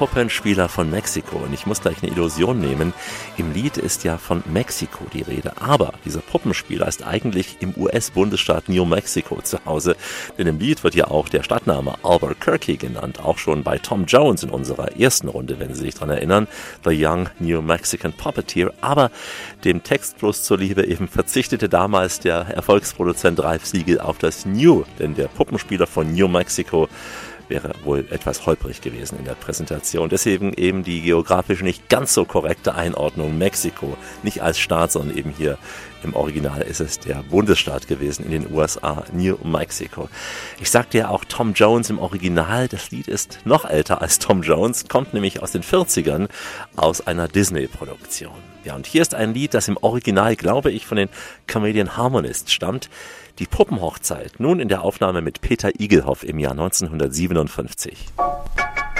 Puppenspieler von Mexiko. Und ich muss gleich eine Illusion nehmen. Im Lied ist ja von Mexiko die Rede. Aber dieser Puppenspieler ist eigentlich im US-Bundesstaat New Mexico zu Hause. Denn im Lied wird ja auch der Stadtname Albuquerque genannt. Auch schon bei Tom Jones in unserer ersten Runde, wenn Sie sich daran erinnern. The Young New Mexican Puppeteer. Aber dem Text bloß zuliebe eben verzichtete damals der Erfolgsproduzent Ralph Siegel auf das New. Denn der Puppenspieler von New Mexico wäre wohl etwas holprig gewesen in der Präsentation. Deswegen eben die geografisch nicht ganz so korrekte Einordnung Mexiko. Nicht als Staat, sondern eben hier im Original ist es der Bundesstaat gewesen in den USA, New Mexico. Ich sagte ja auch Tom Jones im Original. Das Lied ist noch älter als Tom Jones, kommt nämlich aus den 40ern aus einer Disney-Produktion. Ja, und hier ist ein Lied, das im Original, glaube ich, von den Chameleon Harmonists stammt. Die Puppenhochzeit, nun in der Aufnahme mit Peter Igelhoff im Jahr 1957.